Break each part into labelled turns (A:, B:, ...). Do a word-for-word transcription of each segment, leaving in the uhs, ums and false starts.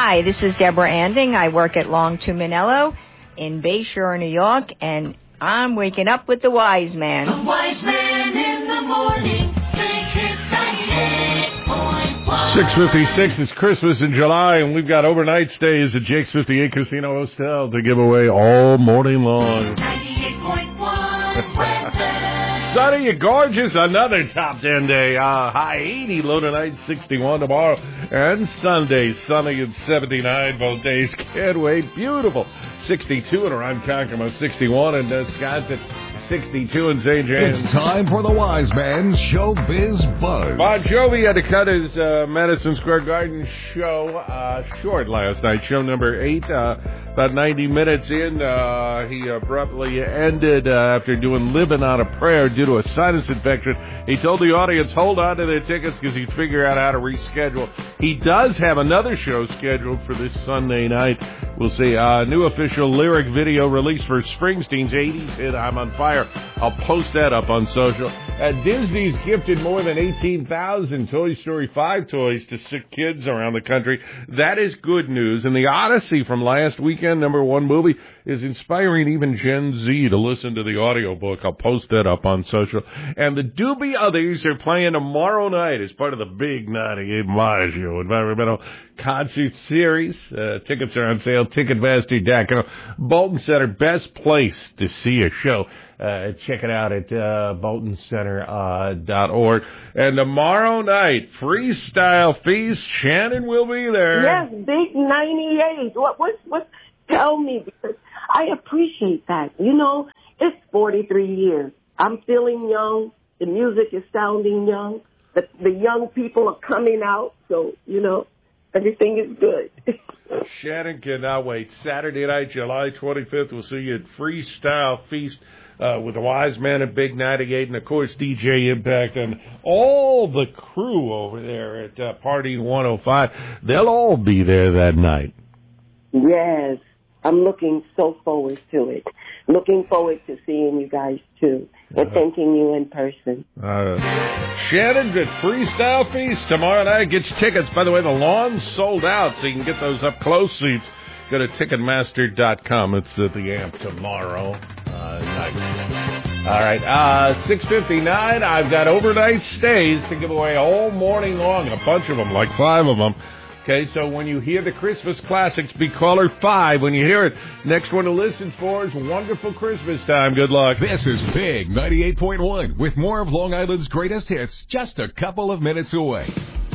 A: Hi, this is Deborah Anding. I work at Long two Manello in Bayshore, New York, and I'm waking up with the Wise Man.
B: The Wise Man in the morning.
C: six fifty-six, it's Christmas in July, and we've got overnight stays at Jake's fifty-eight Casino Hotel to give away all morning long.
B: ninety-eight point one
C: Sunny and gorgeous, another top ten day. Uh, high eighty, low tonight, sixty-one tomorrow. And Sunday, sunny and seventy-nine both days. Can't wait. Beautiful. sixty-two in around Kokomo, sixty-one in Wisconsin, sixty-two in Saint James.
D: It's time for the Wise Man's Showbiz Buzz.
C: Bon Jovi had to cut his uh, Madison Square Garden show uh, short last night. Show number eight, uh, about ninety minutes in, uh, he abruptly ended uh, after doing Living on a Prayer due to a sinus infection. He told the audience, hold on to their tickets because he'd figure out how to reschedule. He does have another show scheduled for this Sunday night. We'll see. A uh, new official lyric video released for Springsteen's eighties hit I'm on Fire. I'll post that up on social. Uh, Disney's gifted more than eighteen thousand Toy Story five toys to sick kids around the country. That is good news. And the Odyssey from last weekend, number one movie, is inspiring even Gen Z to listen to the audiobook. I'll post that up on social. And the Doobie Others are playing tomorrow night as part of the big ninety-eight Maggio Environmental Concert Series. Uh, tickets are on sale, Ticketmaster dot com. Bolton Center, best place to see a show. Uh, check it out at uh, bolton center dot org. And tomorrow night, Freestyle Feast. Shannon will be there.
E: Yes, big ninety-eight. What? What? What? Tell me, because I appreciate that. You know, it's forty-three years. I'm feeling young. The music is sounding young. The, the young people are coming out. So, you know, everything is good.
C: Shannon cannot wait. Saturday night, July twenty-fifth, we'll see you at Freestyle Feast uh, with the Wise Man at Big ninety-eight, and, of course, D J Impact and all the crew over there at uh, Party one oh five. They'll all be there that night.
E: Yes. I'm looking so forward to it. Looking forward to seeing you guys, too, and uh, thanking you in person.
C: Uh, Shannon at Freestyle Feast tomorrow night. Get your tickets. By the way, the lawn's sold out, so you can get those up-close seats. Go to Ticketmaster dot com. It's at the Amp tomorrow uh, night. All right, uh, six fifty-nine. I've got overnight stays to give away all morning long, a bunch of them, like five of them. Okay, so when you hear the Christmas classics, be caller five. When you hear it, next one to listen for is Wonderful Christmas Time. Good luck.
D: This is Big ninety-eight point one with more of Long Island's greatest hits just a couple of minutes away.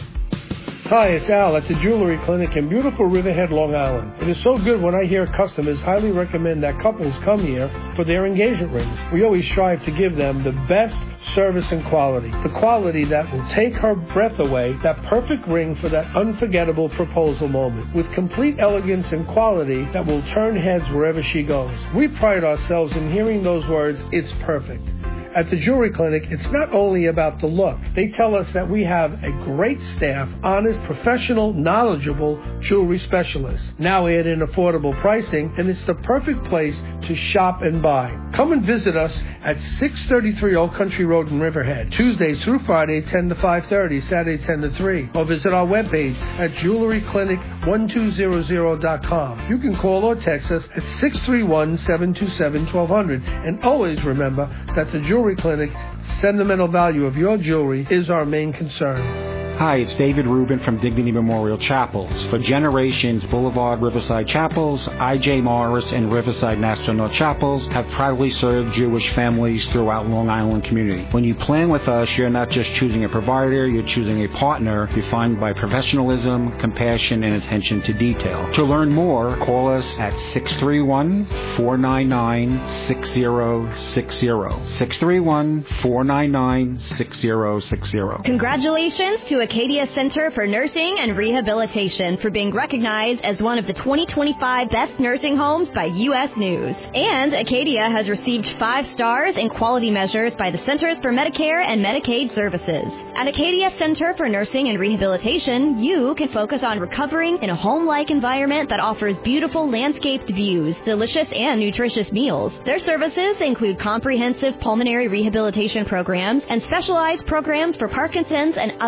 F: Hi, it's Al at the Jewelry Clinic in beautiful Riverhead, Long Island. It is so good when I hear customers highly recommend that couples come here for their engagement rings. We always strive to give them the best service and quality. The quality that will take her breath away, that perfect ring for that unforgettable proposal moment. With complete elegance and quality that will turn heads wherever she goes. We pride ourselves in hearing those words, it's perfect. At the Jewelry Clinic, it's not only about the look. They tell us that we have a great staff, honest, professional, knowledgeable jewelry specialists. Now add in affordable pricing, and it's the perfect place to shop and buy. Come and visit us at six thirty-three Old Country Road in Riverhead, Tuesdays through Friday, ten to five thirty, Saturday, ten to three. Or visit our webpage at jewelry clinic one two zero zero dot com. You can call or text us at six three one, seven two seven, one two zero zero. And always remember that the Jewelry Clinic, sentimental value of your jewelry is our main concern.
G: Hi, it's David Rubin from Dignity Memorial Chapels. For generations, Boulevard Riverside Chapels, I J Morris, and Riverside National Chapels have proudly served Jewish families throughout Long Island community. When you plan with us, you're not just choosing a provider, you're choosing a partner defined by professionalism, compassion, and attention to detail. To learn more, call us at six three one, four nine nine, six zero six zero. six three one, four nine nine, six zero six zero.
H: Congratulations to Acadia Center for Nursing and Rehabilitation for being recognized as one of the twenty twenty-five best nursing homes by U S News. And Acadia has received five stars in quality measures by the Centers for Medicare and Medicaid Services. At Acadia Center for Nursing and Rehabilitation, you can focus on recovering in a home-like environment that offers beautiful landscaped views, delicious and nutritious meals. Their services include comprehensive pulmonary rehabilitation programs and specialized programs for Parkinson's and other neurological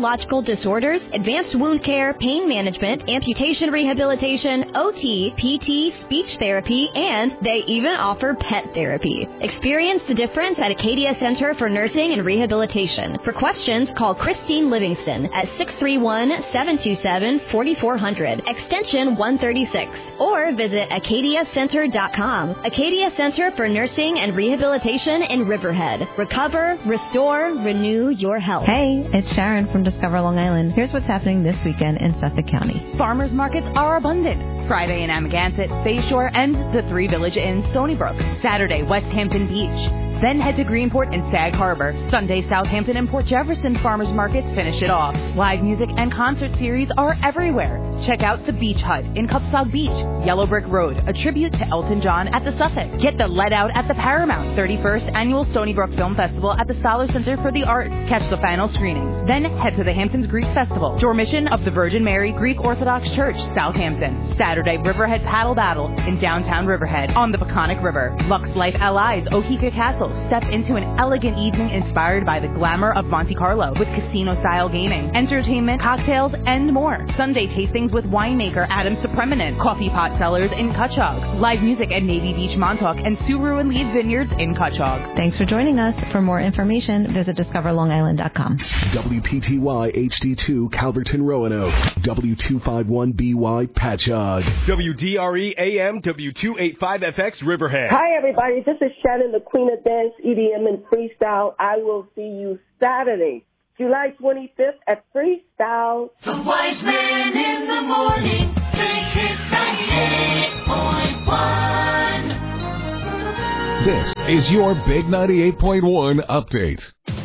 H: neurological disorders, advanced wound care, pain management, amputation rehabilitation, O T, P T, speech therapy, and they even offer pet therapy. Experience the difference at Acadia Center for Nursing and Rehabilitation. For questions, call Christine Livingston at six three one, seven two seven, four four zero zero, extension one thirty-six, or visit acadia center dot com. Acadia Center for Nursing and Rehabilitation in Riverhead. Recover, restore, renew your health.
I: Hey, it's Sharon from Discover Long Island. Here's what's happening this weekend in Suffolk County.
J: Farmers markets are abundant. Friday in Amagansett, Bayshore, and the Three Village Inn, Stony Brook. Saturday, West Hampton Beach. Then head to Greenport and Sag Harbor. Sunday, Southampton and Port Jefferson farmers markets finish it off. Live music and concert series are everywhere. Check out the Beach Hut in Cupsog Beach, Yellow Brick Road, a tribute to Elton John at the Suffolk. Get the Let Out at the Paramount, thirty-first Annual Stony Brook Film Festival at the Stoller Center for the Arts. Catch the final screenings. Then head to the Hamptons Greek Festival, Dormition of the Virgin Mary Greek Orthodox Church, Southampton. Saturday, Riverhead Paddle Battle in downtown Riverhead on the Peconic River. Lux Life L I's Oheka Castle. Step into an elegant evening inspired by the glamour of Monte Carlo with casino-style gaming, entertainment, cocktails, and more. Sunday tastings with winemaker Adam Supreminent, coffee pot sellers in Cutchogue, live music at Navy Beach, Montauk, and Subaru and Lead Vineyards in Cutchogue.
I: Thanks for joining us. For more information, visit discover long island dot com.
K: W P T Y H D two Calverton, Roanoke. W two fifty-one B Y Patchogue.
L: W D R E A M W two eighty-five F X Riverhead.
E: Hi, everybody. This is Shannon, the Queen of Dance, E D M and Freestyle. I will see you Saturday, July twenty-fifth at Freestyle.
B: The Wise Man in the Morning. Big Hits ninety-eight point one.
D: This is your Big ninety-eight point one update.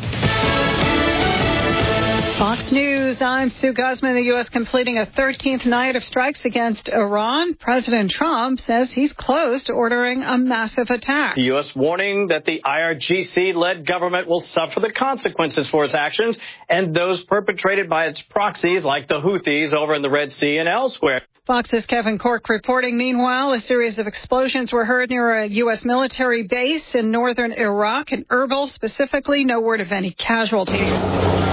M: Fox News, I'm Sue Guzman. The U S completing a thirteenth night of strikes against Iran. President Trump says he's close to ordering a massive attack.
N: The U S warning that the I R G C-led government will suffer the consequences for its actions and those perpetrated by its proxies like the Houthis over in the Red Sea and elsewhere.
M: Fox's Kevin Cork reporting. Meanwhile, a series of explosions were heard near a U S military base in northern Iraq, in Erbil specifically. No word of any casualties.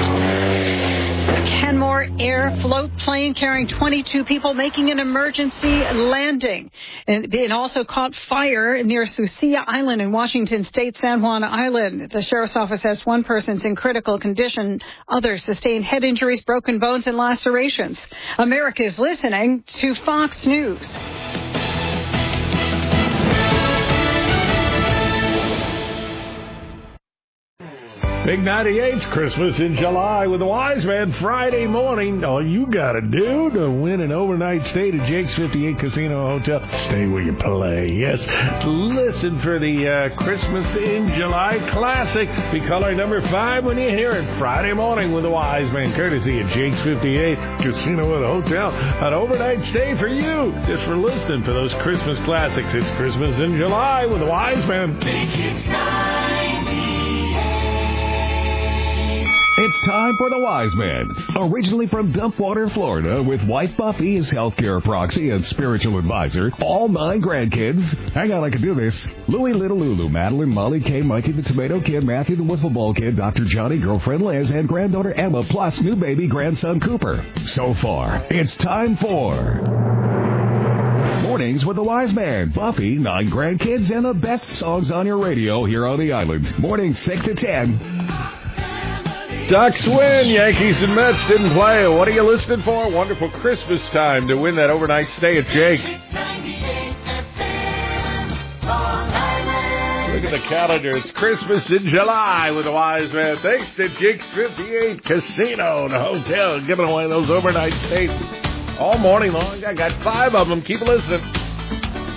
M: Kenmore Air float plane carrying twenty-two people making an emergency landing. And it also caught fire near Sucia Island in Washington State, San Juan Island. The sheriff's office says one person's in critical condition. Others sustained head injuries, broken bones, and lacerations. America is listening to Fox News.
C: Big ninety-eight's Christmas in July with the Wise Man Friday morning. All you got to do to win an overnight stay to Jake's fifty-eight Casino Hotel, stay where you play. Yes, listen for the uh, Christmas in July classic. Be caller number five when you hear it. Friday morning with the Wise Man, courtesy of Jake's fifty-eight Casino and Hotel. An overnight stay for you, just for listening for those Christmas classics. It's Christmas in July with the Wise Man.
B: Big Hits ninety-eight.
D: It's time for the Wise Man. Originally from Dumpwater, Florida, with wife Buffy, his healthcare proxy and spiritual advisor, all nine grandkids. Hang on, I can do this. Louie, Little Lulu, Madeline, Molly, Kay, Mikey, the Tomato Kid, Matthew, the Wiffle Ball Kid, Doctor Johnny, girlfriend Liz, and granddaughter Emma, plus new baby grandson Cooper. So far, it's time for Mornings with the Wise Man, Buffy, nine grandkids, and the best songs on your radio here on the island. Mornings six to ten.
C: Ducks win. Yankees and Mets didn't play. What are you listening for? Wonderful Christmas time to win that overnight stay at Jake's. Look at the calendar. It's Christmas in July with the Wise Man. Thanks to Jake's fifty-eight Casino and Hotel, giving away those overnight stays all morning long. I got five of them. Keep listening.